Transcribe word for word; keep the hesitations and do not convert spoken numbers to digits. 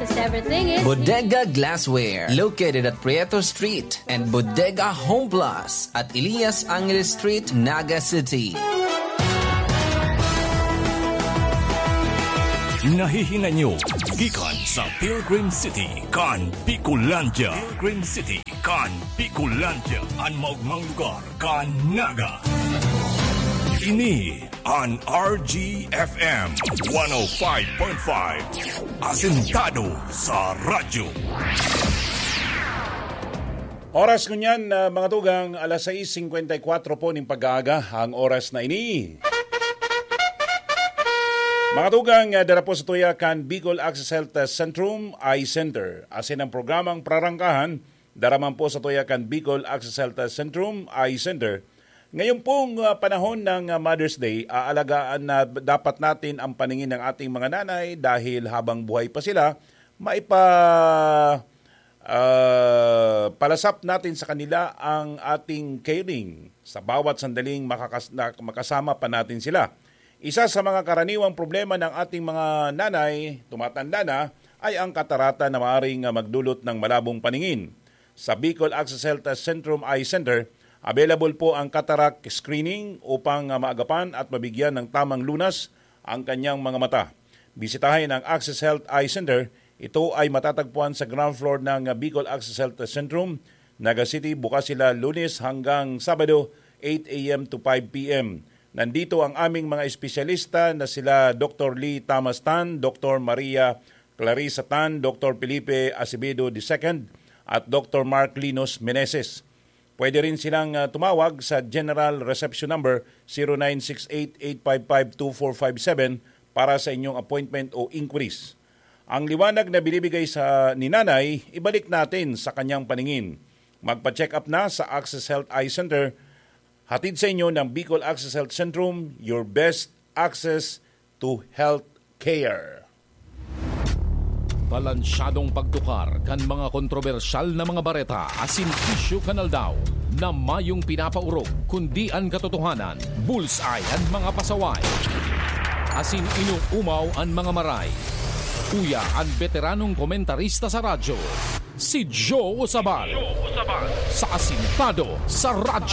because everything is Bodega Glassware, located at Prieto Street, and Bodega Home Plus at Elias Angeles Street, Naga City. Nahihingan nyo, gikan sa Pilgrim City, kan Bicolandia. Pilgrim City, kan Bicolandia. Ang maugmang lugar, kan Naga. Ini ang R G F M one oh five point five. Asintado sa radyo. Oras kunyan, uh, mga tugang, alas sais singkwenta y kwatro po ng pag-aaga ang oras na ini. Mga tugang, uh, dara po sa tuya kan Bicol Access Health Centrum Eye Center. Asin ang programang prarangkahan, dara man po sa tuya kan Bicol Access Health Centrum Eye Center. Ngayon pong uh, panahon ng uh, Mother's Day, aalagaan na dapat natin ang paningin ng ating mga nanay dahil habang buhay pa sila, maipa uh, palasap natin sa kanila ang ating caring sa bawat sandaling makakas- makasama pa natin sila. Isa sa mga karaniwang problema ng ating mga nanay, tumatanda na, ay ang katarata na maaaring magdulot ng malabong paningin. Sa Bicol Access Health Centrum Eye Center, available po ang cataract screening upang maagapan at mabigyan ng tamang lunas ang kanyang mga mata. Bisitahin ang Access Health Eye Center. Ito ay matatagpuan sa ground floor ng Bicol Access Health Centrum, Naga City. Bukas sila Lunes hanggang Sabado, eight a.m. to five p.m. Nandito ang aming mga espesyalista na sila Doctor Lee Thomas Tan, Doctor Maria Clarissa Tan, Doctor Felipe Acevedo the second, at Doctor Mark Linos Meneses. Pwede rin silang uh, tumawag sa General Reception Number zero nine six eight, eight five five, two four five seven para sa inyong appointment o inquiries. Ang liwanag na binibigay sa ni nanay, ibalik natin sa kanyang paningin. Magpa-check up na sa Access Health Eye Center. Hatid sa inyo ng Bicol Access Health Centrum, your best access to health care. Balansyadong pagtukar kan mga kontrobersyal na mga bareta asin issue kanal daw na mayong pinapaurog kundi ang katotohanan, bullseye ang mga pasaway. Asin inuumaw ang mga maray. Uya ang veteranong komentarista sa radyo, si Joe Osabal. Sa Asintado sa radyo.